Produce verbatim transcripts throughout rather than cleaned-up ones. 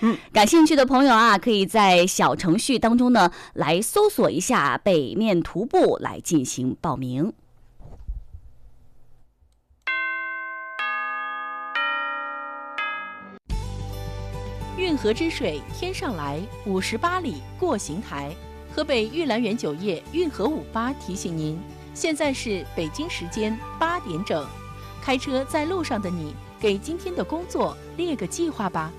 嗯，感兴趣的朋友啊，可以在小程序当中呢来搜索一下北面徒步来进行报名。 运河之水天上来，五十八里过邢台。河北玉兰园酒业运河五八提醒您，现在是北京时间八点整。开车在路上的你，给今天的工作列个计划吧。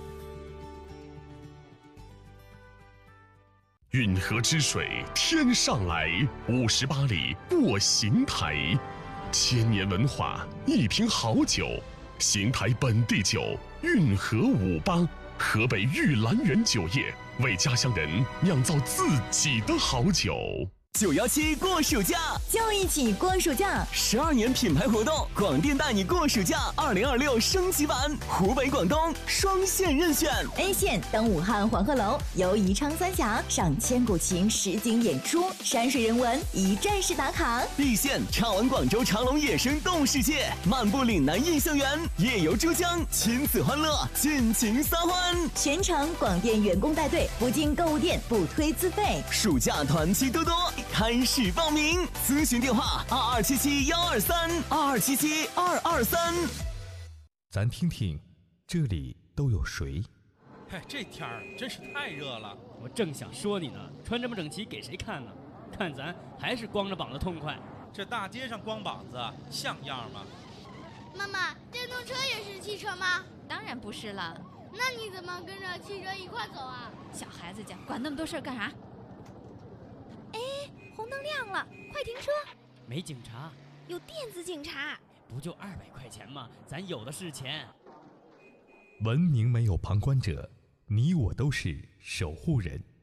运河之水天上来，五十八里过邢台。千年文化，一瓶好酒，邢台本地酒，运河五八。河北玉兰园酒业为家乡人酿造自己的好酒。 九幺七过暑假， 就一起过暑假！ 十二年品牌活动，广电带你过暑假二零二六升级版，湖北、广东双线任选。 A 线登武汉黄鹤楼，游宜昌三峡，赏千古情实景演出，山水人文一站式打卡。 B 线畅玩广州长隆野生动物世界，漫步岭南印象园，夜游珠江，亲子欢乐，尽情撒欢。 全程广电员工带队，不进购物店，不推自费。 暑假团期多多。开始报名，咨询电话二二七七幺二三二二七七二二三。 咱听听，这里都有谁？ 嗨，这天儿真是太热了。 我正想说你呢，穿这么整齐给谁看呢？看咱还是光着膀子痛快。 这大街上光膀子像样吗？ 妈妈，电动车也是汽车吗？ 当然不是了。 那你怎么跟着汽车一块走啊？ 小孩子家管那么多事儿干啥？哎，红灯亮了，快停车！ 没警察， 有电子警察。 不就二百块钱吗？咱有的是钱。 文明没有旁观者，你我都是守护人。